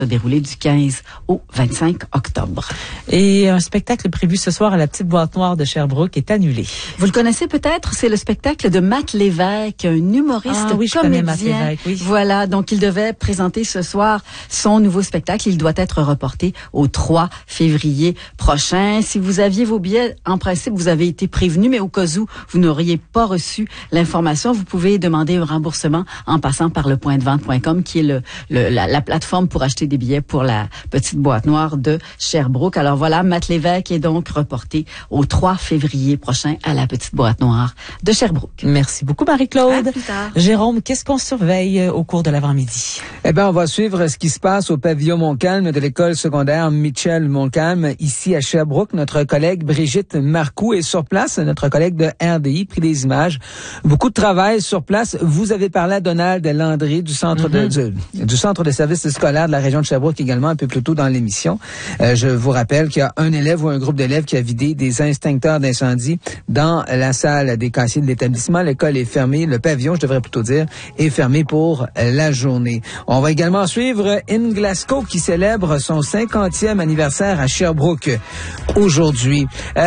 se dérouler du 15 au 25 octobre. Et un spectacle prévu ce soir à la Petite Boîte Noire de Sherbrooke est annulé. Vous le connaissez peut-être, c'est le spectacle de Matt Lévesque, un humoriste oui, je comédien. connais Matt Lévesque, oui. Voilà, donc il devait présenter ce soir son nouveau spectacle. Il doit être reporté au 3 février prochain. Si vous aviez vos billets, en principe, vous avez été prévenu, mais au cas où vous n'auriez pas reçu l'information, vous pouvez demander un remboursement en passant par lepointdevente.com, qui est la plateforme pour acheter des billets pour la Petite Boîte Noire de Sherbrooke. Alors voilà, Matt Lévesque est donc reporté au 3 février prochain à la Petite Boîte Noire de Sherbrooke. Merci beaucoup, Marie-Claude. À plus tard. Jérôme, qu'est-ce qu'on surveille au cours de l'avant-midi? Eh bien, on va suivre ce qui se passe au pavillon Montcalm de l'école secondaire Michel Montcalm, ici à Sherbrooke. Notre collègue Brigitte Marcoux est sur place. Notre collègue de RDI pris des images. Beaucoup de travail sur place. Vous avez parlé à Donald Landry du centre du centre de services scolaires de la région de Sherbrooke également un peu plus tôt dans l'émission. Je vous rappelle qu'il y a un élève ou un groupe d'élèves qui a vidé des extincteurs d'incendie dans la salle des casiers de l'établissement. L'école est fermée, le pavillon, je devrais plutôt dire, est fermé pour la journée. On va également suivre In Glasgow qui célèbre son 50e anniversaire à Sherbrooke aujourd'hui.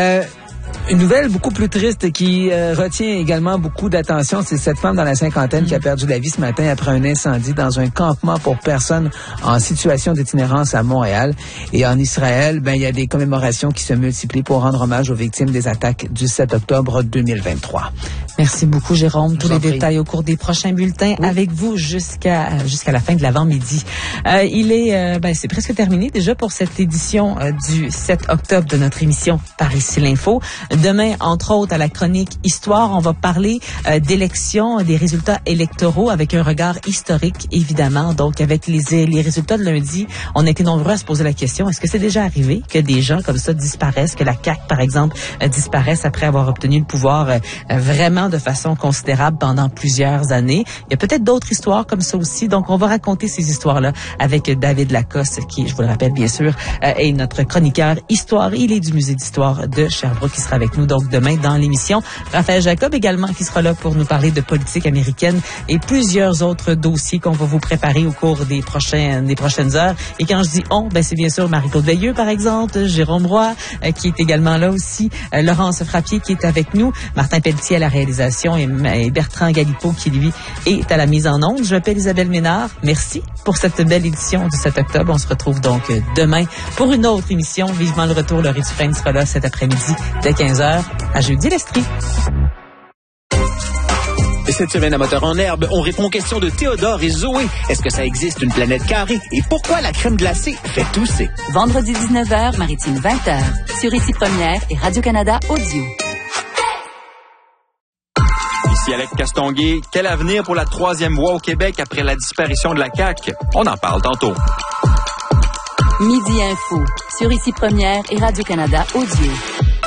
Une nouvelle beaucoup plus triste qui retient également beaucoup d'attention, c'est cette femme dans la cinquantaine qui a perdu la vie ce matin après un incendie dans un campement pour personnes en situation d'itinérance à Montréal. Et en Israël, il y a des commémorations qui se multiplient pour rendre hommage aux victimes des attaques du 7 octobre 2023. Merci beaucoup, Jérôme. Tous les détails au cours des prochains bulletins avec vous jusqu'à la fin de l'avant-midi. C'est presque terminé déjà pour cette édition du 7 octobre de notre émission Par ici l'info. Demain, entre autres, à la chronique Histoire, on va parler d'élections, des résultats électoraux avec un regard historique, évidemment. Donc, avec les résultats de lundi, on a été nombreux à se poser la question, est-ce que c'est déjà arrivé que des gens comme ça disparaissent, que la CAQ, par exemple, disparaisse après avoir obtenu le pouvoir vraiment de façon considérable pendant plusieurs années? Il y a peut-être d'autres histoires comme ça aussi. Donc, on va raconter ces histoires-là avec David Lacoste, qui, je vous le rappelle, bien sûr, est notre chroniqueur Histoire. Il est du Musée d'Histoire de Sherbrooke, qui sera avec nous donc demain dans l'émission. Raphaël Jacob également qui sera là pour nous parler de politique américaine et plusieurs autres dossiers qu'on va vous préparer au cours des prochaines heures. Et quand je dis on, c'est bien sûr Marie-Claude Veilleux par exemple, Jérôme Roy qui est également là aussi, Laurence Frappier qui est avec nous, Martin Pelletier à la réalisation et Bertrand Galipeau qui lui est à la mise en onde. Je m'appelle Isabelle Ménard. Merci pour cette belle édition du 7 octobre. On se retrouve donc demain pour une autre émission. Vivement le retour. Laurie Dufresne sera là cet après-midi dès 15h. À jeudi l'Estrie. Et cette semaine à Moteur en herbe, on répond aux questions de Théodore et Zoé. Est-ce que ça existe une planète carrée? Et pourquoi la crème glacée fait tousser? Vendredi 19h, Maritime 20h. Sur Ici Première et Radio-Canada Audio. Ici Alex Castonguay. Quel avenir pour la troisième voie au Québec après la disparition de la CAQ? On en parle tantôt. Midi Info. Sur Ici Première et Radio-Canada Audio.